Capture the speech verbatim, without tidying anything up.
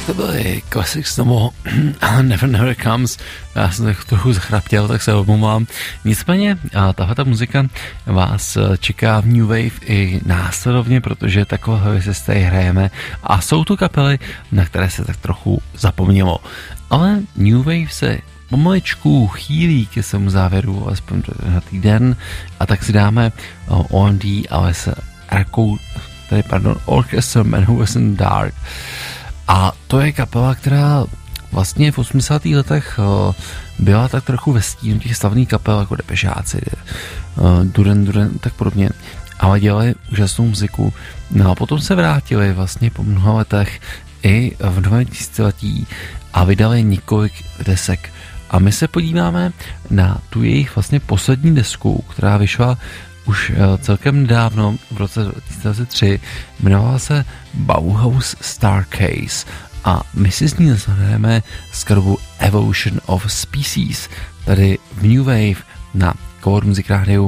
To byly Classics nebo Never Never Comes. Já jsem tak trochu zachraptěl, tak se omlouvám. Nicméně tahle ta muzika vás čeká v New Wave i následovně, protože takové věci se tady hrajeme a jsou tu kapely, na které se tak trochu zapomnělo. Ale New Wave se pomaličku chýlí ke svému závěru, alespoň na týden, a tak si dáme O M D, ale se Arkou, tady pardon, Orchestra Man Who Was in Dark. A to je kapela, která vlastně v osmdesátých letech byla tak trochu ve stínu těch slavných kapel jako Depešáci, Duran Duran, tak podobně, ale dělali úžasnou muziku. No a potom se vrátili vlastně po mnoha letech i v novém tisíciletí a vydali několik desek. A my se podíváme na tu jejich vlastně poslední desku, která vyšla už celkem nedávno, v roce dva tisíce tři, jmenovala se Bauhaus Starcase a my si z ní zahrajeme skladbu Evolution of Species, tady v New Wave na Cover Music Radio